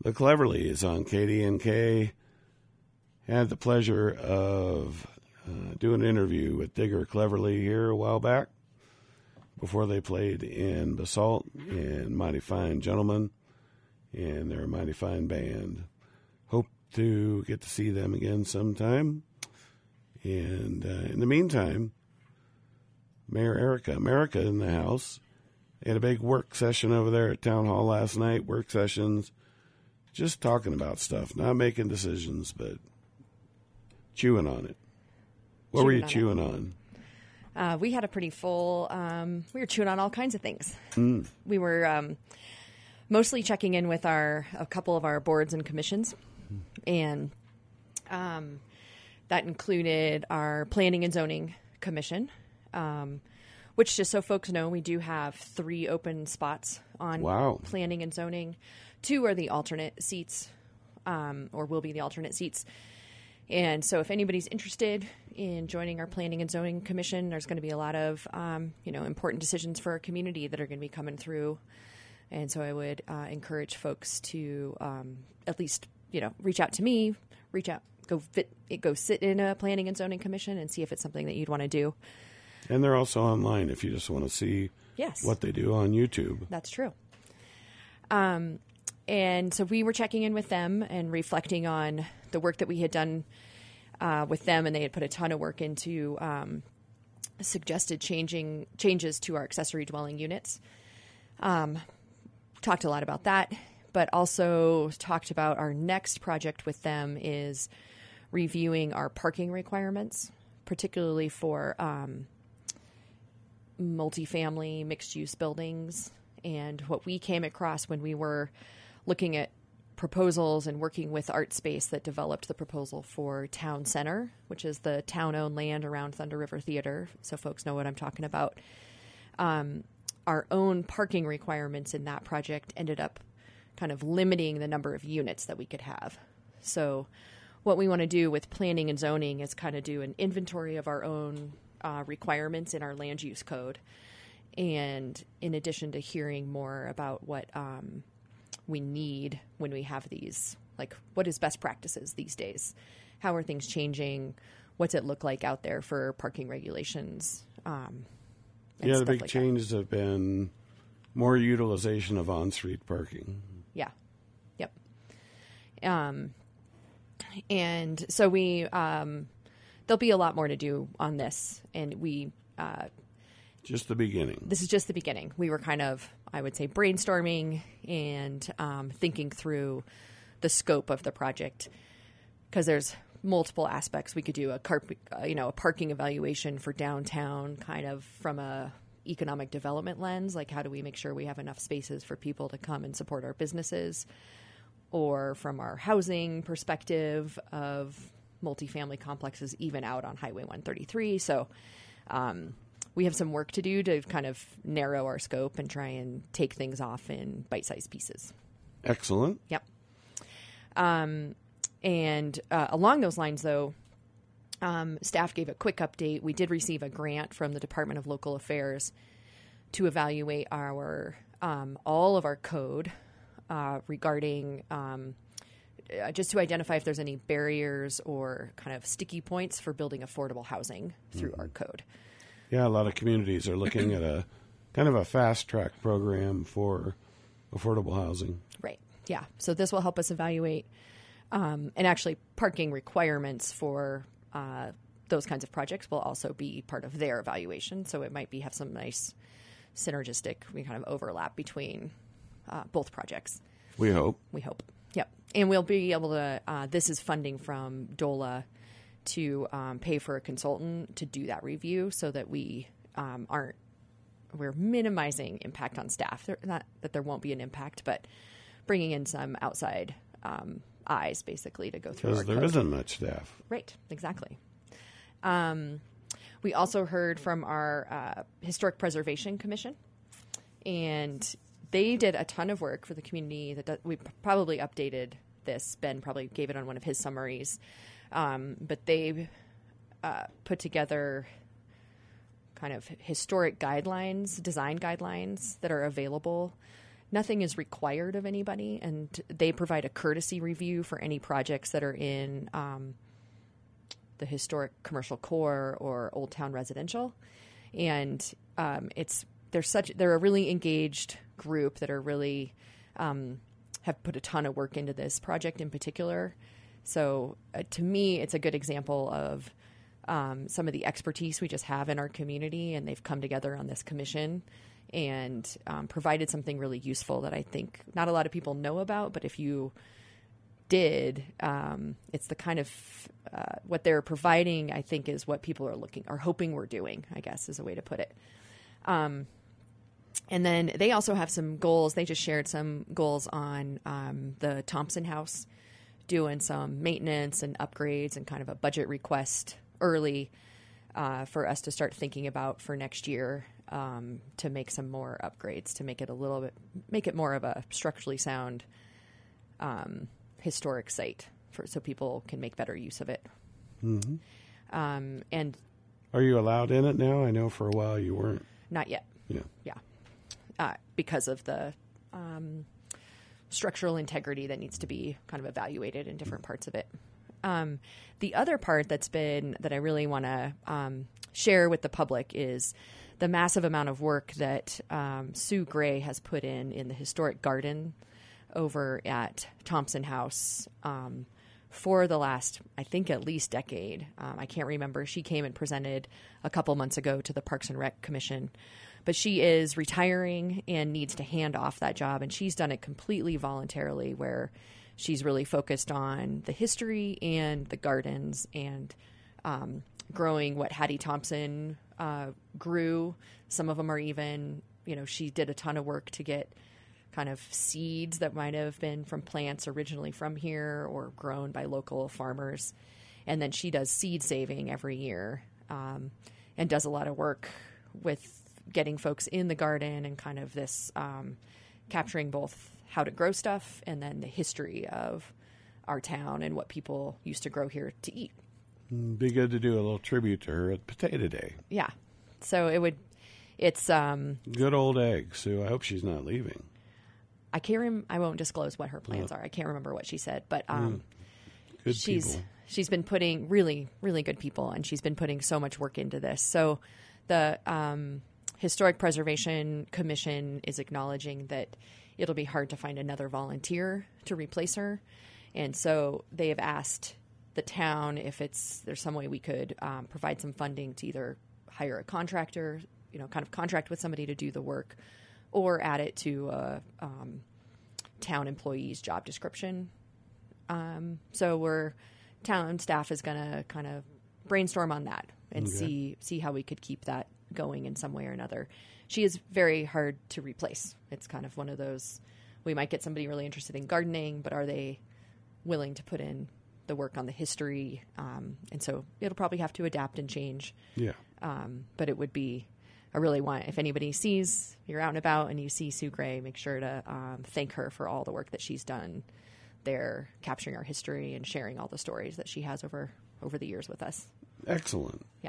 The Cleverlys on KDNK. Had the pleasure of doing an interview with Digger Cleverly here a while back before they played in Basalt and Mighty Fine Gentlemen, and they're a mighty fine band. Hope to get to see them again sometime. And in the meantime, Mayor America in the house. They had a big work session over there at Town Hall last night, work sessions, just talking about stuff, not making decisions, but chewing on it. What were you chewing on? We had a pretty full, we were chewing on all kinds of things. We were mostly checking in with a couple of our boards and commissions. And that included our Planning and Zoning Commission, which, just so folks know, we do have 3 open spots on Planning and Zoning. 2 are the alternate seats, or will be the alternate seats. And so if anybody's interested in joining our Planning and Zoning Commission, there's going to be a lot of, important decisions for our community that are going to be coming through. And so I would encourage folks to at least, reach out to me, go sit in a Planning and Zoning Commission and see if it's something that you'd want to do. And they're also online if you just want to see what they do on YouTube. That's true. And so we were checking in with them and reflecting on the work that we had done with them, and they had put a ton of work into suggested changes to our accessory dwelling units. Talked a lot about that, but also talked about our next project with them is reviewing our parking requirements, particularly for multifamily mixed-use buildings. And what we came across when we were looking at proposals and working with ArtSpace that developed the proposal for Town Center, which is the town-owned land around Thunder River Theater, so folks know what I'm talking about. Our own parking requirements in that project ended up kind of limiting the number of units that we could have. So what we want to do with planning and zoning is kind of do an inventory of our own requirements in our land use code. And in addition to hearing more about what we need when we have these, like what is best practices these days? How are things changing? What's it look like out there for parking regulations? The big changes have been more utilization of on-street parking. Yeah. Yep. And so we, there'll be a lot more to do on this, and we, just the beginning. This is just the beginning. We were kind of, I would say, brainstorming and thinking through the scope of the project, because there's multiple aspects. We could do a parking evaluation for downtown, kind of from a economic development lens, like how do we make sure we have enough spaces for people to come and support our businesses, or from our housing perspective of multifamily complexes, even out on Highway 133. So we have some work to do to kind of narrow our scope and try and take things off in bite-sized pieces. Excellent. Yep. And along those lines, though, staff gave a quick update. We did receive a grant from the Department of Local Affairs to evaluate our all of our code regarding just to identify if there's any barriers or kind of sticky points for building affordable housing through our code. Yeah, a lot of communities are looking at a kind of a fast-track program for affordable housing. Right. Yeah. So this will help us evaluate and actually parking requirements for those kinds of projects will also be part of their evaluation. So it might have some nice synergistic kind of overlap between both projects. We hope. Yep. And we'll be able to, this is funding from DOLA to pay for a consultant to do that review so that we're minimizing impact on staff. Not that there won't be an impact, but bringing in some outside eyes basically to go through our code. Because there isn't much staff. Right, exactly. We also heard from our Historic Preservation Commission, and they did a ton of work for the community. We probably updated this. Ben probably gave it on one of his summaries. But they put together kind of historic guidelines, design guidelines that are available nothing is required of anybody, and they provide a courtesy review for any projects that are in the historic commercial core or Old Town residential. And they're a really engaged group that are really have put a ton of work into this project in particular. So to me, it's a good example of some of the expertise we just have in our community, and they've come together on this commission and provided something really useful that I think not a lot of people know about, but if you did, it's the kind of what they're providing, I think, is what people are hoping we're doing, I guess is a way to put it. And then they also have some goals. They just shared some goals on the Thompson House, doing some maintenance and upgrades and kind of a budget request early for us to start thinking about for next year, to make some more upgrades to make it more of a structurally sound historic site so people can make better use of it. Mm-hmm. And are you allowed in it now? I know for a while you weren't. Not yet. Yeah. Because of the structural integrity that needs to be kind of evaluated in different parts of it. The other part that I really want to share with the public is the massive amount of work that Sue Gray has put in the historic garden over at Thompson House for the last, I think, at least decade. I can't remember. She came and presented a couple months ago to the Parks and Rec Commission. But she is retiring and needs to hand off that job, and she's done it completely voluntarily, where she's really focused on the history and the gardens and growing what Hattie Thompson grew. Some of them are even, she did a ton of work to get kind of seeds that might have been from plants originally from here or grown by local farmers. And then she does seed saving every year and does a lot of work with getting folks in the garden and kind of this capturing both how to grow stuff and then the history of our town and what people used to grow here to eat. Be good to do a little tribute to her at Potato Day. Yeah. So it's good old egg, Sue. I hope she's not leaving. I won't disclose what her plans are. I can't remember what she said, but good people. She's been putting really, really good people, and she's been putting so much work into this. So the Historic Preservation Commission is acknowledging that it'll be hard to find another volunteer to replace her. And so they have asked the town if there's some way we could provide some funding to either hire a contractor, kind of contract with somebody to do the work, or add it to a town employee's job description. So town staff is going to kind of brainstorm on that and see how we could keep that going in some way or another. She is very hard to replace. It's kind of one of those, we might get somebody really interested in gardening, but are they willing to put in the work on the history? And so it'll probably have to adapt and change. Yeah. But it would be, I really want, if anybody sees, you're out and about and you see Sue Gray, make sure to thank her for all the work that she's done there, capturing our history and sharing all the stories that she has over the years with us. Excellent. Yeah.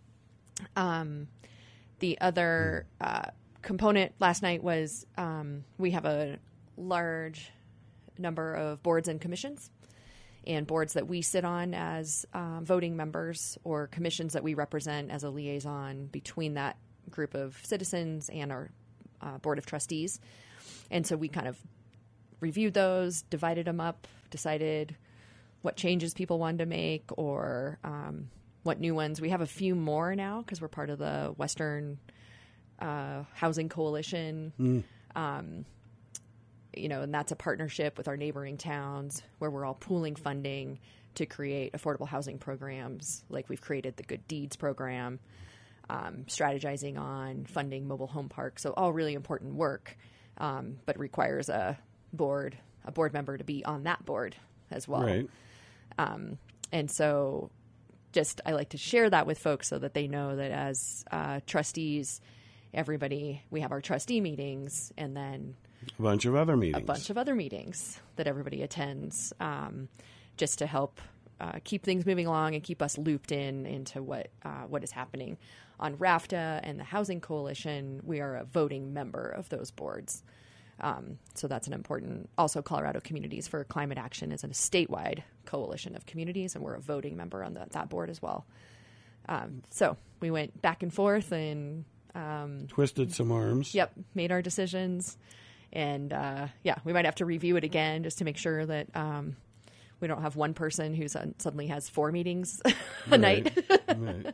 The other component last night was we have a large number of boards and commissions, and boards that we sit on as voting members, or commissions that we represent as a liaison between that group of citizens and our board of trustees. And so we kind of reviewed those, divided them up, decided what changes people wanted to make, or what new ones. We have a few more now because we're part of the Western Housing Coalition. And that's a partnership with our neighboring towns where we're all pooling funding to create affordable housing programs. Like we've created the Good Deeds program, strategizing on funding mobile home parks. So all really important work, but it requires a board member to be on that board as well. Right. And so I like to share that with folks so that they know that as trustees, we have our trustee meetings and then a bunch of other meetings that everybody attends, just to help keep things moving along and keep us looped into what is happening. On RAFTA and the Housing Coalition, we are a voting member of those boards. So that's an important, also Colorado Communities for Climate Action is a statewide coalition of communities, and we're a voting member on that board as well. So we went back and forth and twisted some arms. Yep, made our decisions. And we might have to review it again just to make sure that we don't have one person who suddenly has 4 meetings a night. Right.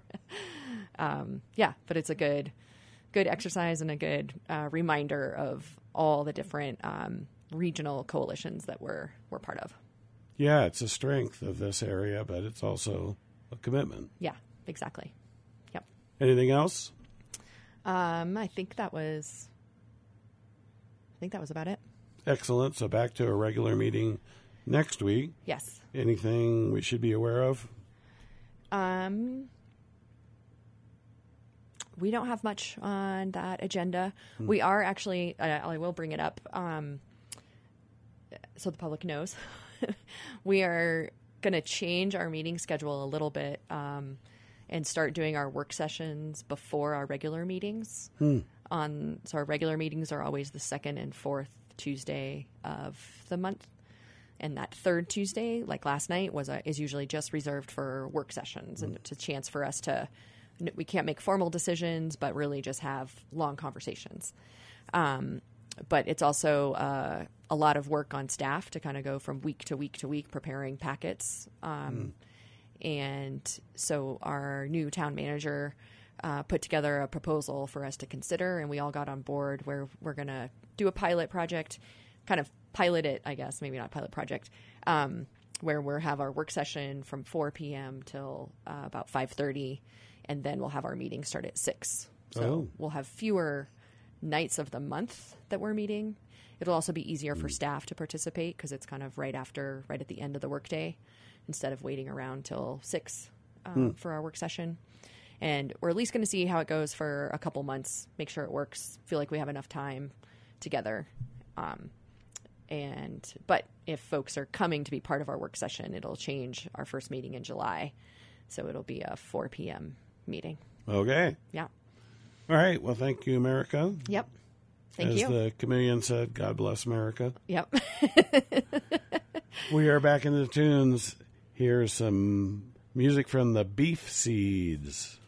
But it's a good exercise and a good reminder of all the different regional coalitions that we're part of. Yeah, it's a strength of this area, but it's also a commitment. Yeah, exactly. Yep. Anything else? I think that was about it. Excellent. So back to a regular meeting next week. Yes. Anything we should be aware of? We don't have much on that agenda. We are actually, I will bring it up so the public knows. We are going to change our meeting schedule a little bit and start doing our work sessions before our regular meetings. So our regular meetings are always the second and fourth Tuesday of the month. And that third Tuesday, like last night, is usually just reserved for work sessions. And it's a chance for us to, we can't make formal decisions, but really just have long conversations. But it's also a lot of work on staff to kind of go from week to week to week preparing packets. And so our new town manager put together a proposal for us to consider, and we all got on board where we're going to do a pilot project, kind of pilot it, I guess, maybe not pilot project, where we'll have our work session from 4 p.m. till about 5:30, and then we'll have our meeting start at 6. So we'll have fewer nights of the month that we're meeting. It'll also be easier for staff to participate because it's kind of right at the end of the workday instead of waiting around till 6 for our work session. And we're at least going to see how it goes for a couple months, make sure it works, feel like we have enough time together. But if folks are coming to be part of our work session, it'll change our first meeting in July. So it'll be a 4 p.m. meeting. Okay. Yeah. All right. Well, thank you, America. Yep. Thank you. As the chameleon said, God bless America. Yep. We are back in the tunes. Here's some music from the Beef Seeds.